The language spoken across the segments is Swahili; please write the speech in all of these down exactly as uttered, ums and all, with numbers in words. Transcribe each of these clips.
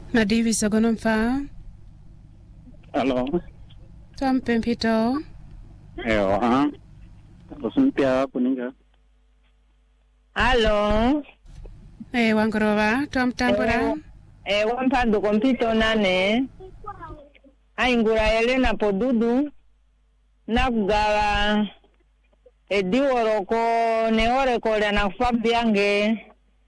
Na Davis agonomfa. Hello. Tampe mpito. Ewa. Kusumpia kuninga. Hello. Eh wangorova tamtambura. Eh wampando kompito nane. Aingura Elena Podudu. Nakugawa ediworoko neoreko na Fabiange.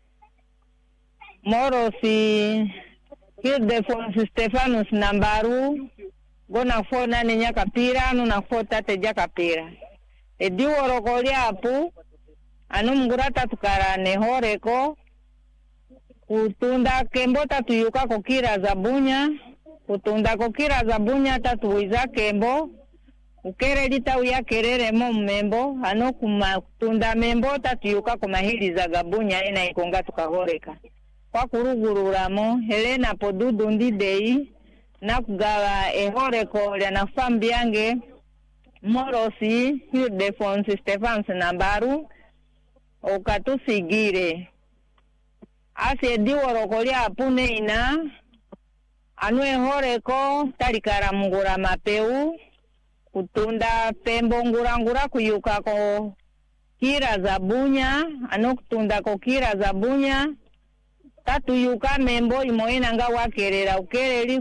Morosi Hildefonsi Stefanus Nambaru gona fona ni nyakapira anu na fota te jakapira ediworoko lyapu anu mngurata tukarane horeko kutunda kembo tatuyuka kokira zabunya kutunda kokira zabunya tatuiza kembo ukere lita uya kerere mo membo anu kuma kutunda membo tatuyuka kumahili za gabunya ina ikonga tukahoreka kwa kurugururamo Helena Podudu ndidei nakugawa ehoreko lya na Fabiange Morosi Hildefonsi Stefans Nambaru okatusigire ase diworoko lya pune ina anu ehoreko talikara mungura mapeu kutunda pembo ngurangura kuyuka ko kira zabunya anu kutunda ko kira zabunya tatu yuka membo imoena nga wakerera ukereri